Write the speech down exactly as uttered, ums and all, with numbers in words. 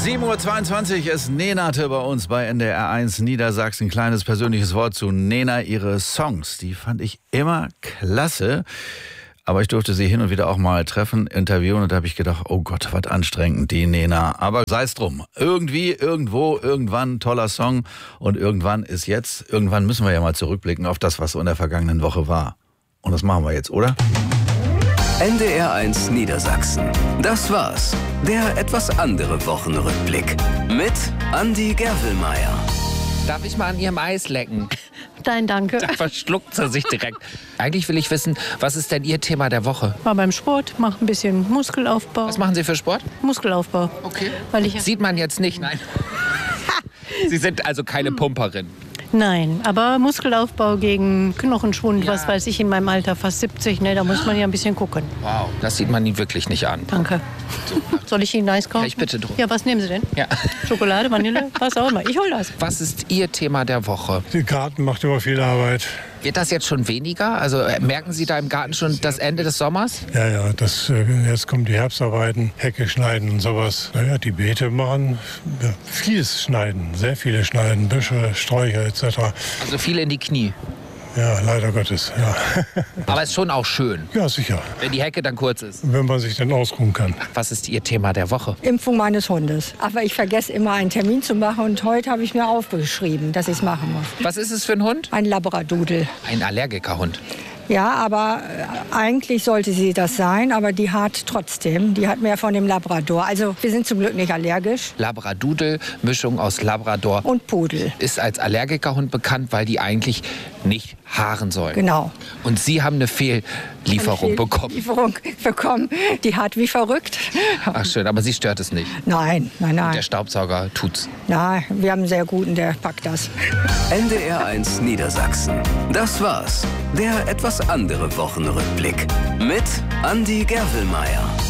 sieben Uhr zweiundzwanzig ist Nenate bei uns bei N D R eins Niedersachsen. Kleines persönliches Wort zu Nena. Ihre Songs, die fand ich immer klasse. Aber ich durfte sie hin und wieder auch mal treffen, interviewen, und da habe ich gedacht, oh Gott, was anstrengend, die Nena. Aber sei es drum. Irgendwie, irgendwo, irgendwann, toller Song. Und irgendwann ist jetzt, irgendwann müssen wir ja mal zurückblicken auf das, was so in der vergangenen Woche war. Und das machen wir jetzt, oder? N D R eins Niedersachsen. Das war's. Der etwas andere Wochenrückblick. Mit Andi Gervelmeier. Darf ich mal an Ihrem Eis lecken? Nein, danke. Da verschluckt sie sich direkt. Eigentlich will ich wissen, was ist denn Ihr Thema der Woche? War beim Sport, mache ein bisschen Muskelaufbau. Was machen Sie für Sport? Muskelaufbau. Okay. Weil ich Sieht man jetzt nicht, nein. Sie sind also keine Pumperin. Nein, aber Muskelaufbau gegen Knochenschwund, Ja. was weiß ich, in meinem Alter, fast siebzig, ne, da muss man ja ein bisschen gucken. Wow, das sieht man Ihnen wirklich nicht an. Danke. Soll ich Ihnen Eis kaufen? Ja, ich bitte drum. Ja, was nehmen Sie denn? Ja. Schokolade, Vanille, was auch immer. Ich hol das. Was ist Ihr Thema der Woche? Der Garten macht immer viel Arbeit. Wird das jetzt schon weniger? Also äh, merken Sie da im Garten schon das Ende des Sommers? Ja, ja, das, äh, jetzt kommen die Herbstarbeiten, Hecke schneiden und sowas. Naja, die Beete machen ja, vieles schneiden, sehr viele schneiden, Büsche, Sträucher et cetera. Also viel in die Knie. Ja, leider Gottes, ja. Aber ist schon auch schön, Ja, sicher, wenn die Hecke dann kurz ist. wenn man sich dann ausruhen kann. Was ist Ihr Thema der Woche? Impfung meines Hundes. Aber ich vergesse immer einen Termin zu machen und heute habe ich mir aufgeschrieben, dass ich es machen muss. Was ist es für ein Hund? Ein Labradoodle. Ein Allergikerhund. Ja, aber äh, eigentlich sollte sie das sein, aber die hat trotzdem, die hat mehr von dem Labrador. Also wir sind zum Glück nicht allergisch. Labradoodle, Mischung aus Labrador. Und Pudel. Ist als Allergikerhund bekannt, weil die eigentlich nicht haaren sollen. Genau. Und Sie haben eine Fehllieferung Eine bekommen. Lieferung bekommen. Die hat wie verrückt. Ach schön, aber Sie stört es nicht. Nein, nein, Der nein. Staubsauger tut's. Nein, wir haben einen sehr guten, der packt das. N D R eins Niedersachsen. Das war's. Der etwas andere Wochenrückblick. Mit Andi Gervelmeier.